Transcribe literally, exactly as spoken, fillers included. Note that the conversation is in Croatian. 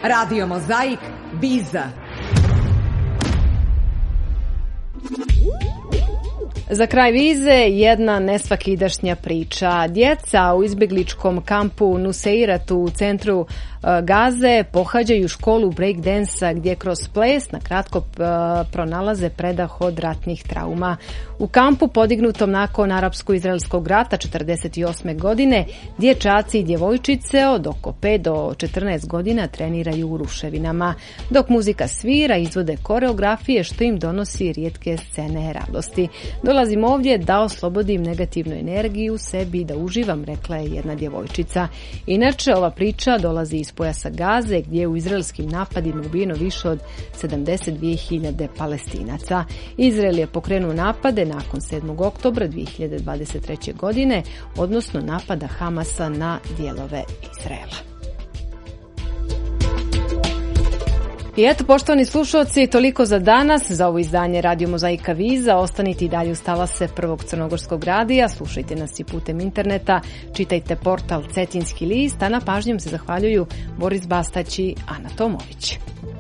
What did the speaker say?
Radio Mozaik, Biza. Za kraj vize jedna nesvakidašnja priča. Djeca u izbjegličkom kampu Nuseiratu u centru Gaze pohađaju školu breakdansa gdje kroz ples na kratko pronalaze predah od ratnih trauma. U kampu podignutom nakon arapsko-izraelskog rata četrdeset osme godine dječaci i djevojčice od oko pet do četrnaest godina treniraju u ruševinama, dok muzika svira, izvode koreografije što im donosi rijetke scene radosti. Dolazim ovdje da oslobodim negativnu energiju u sebi i da uživam, rekla je jedna djevojčica. Inače, ova priča dolazi iz pojasa Gaze gdje je u izraelskim napadima ubijeno više od sedamdeset dvije hiljade Palestinaca. Izrael je pokrenuo napade nakon sedmog oktobra dvije hiljade dvadeset treće. godine, odnosno napada Hamasa na dijelove Izraela. I eto, poštovani slušalci, toliko za danas. Za ovo izdanje Radio Mozaika Viza ostanite i dalje uz talase Prvog crnogorskog radija, slušajte nas i putem interneta, čitajte portal Cetinski list, a na pažnjom se zahvaljuju Boris Bastać i Ana Tomović.